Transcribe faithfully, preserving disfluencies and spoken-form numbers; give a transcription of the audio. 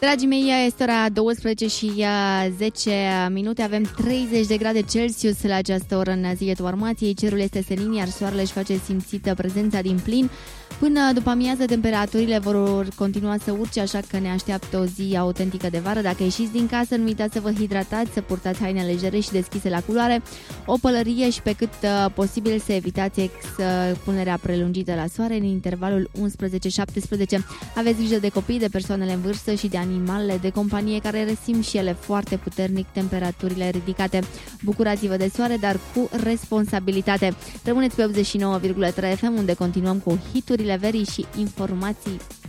Dragii mei, este ora douăsprezece și zece minute, avem treizeci de grade Celsius la această oră în Zilele Toarmației, cerul este senin, iar soarele își face simțită prezența din plin. Până după amiază, temperaturile vor continua să urce, așa că ne așteaptă o zi autentică de vară. Dacă ieșiți din casă, nu uitați să vă hidratați, să purtați haine legere și deschise la culoare, o pălărie și pe cât uh, posibil să evitați expunerea prelungită la soare în intervalul unsprezece șaptesprezece. Aveți grijă de copii, de persoanele în vârstă și de animalele de companie care resimt și ele foarte puternic temperaturile ridicate. Bucurați-vă de soare, dar cu responsabilitate. Rămâneți pe optzeci și nouă virgulă trei F M, unde continuăm cu hiturile verii și informații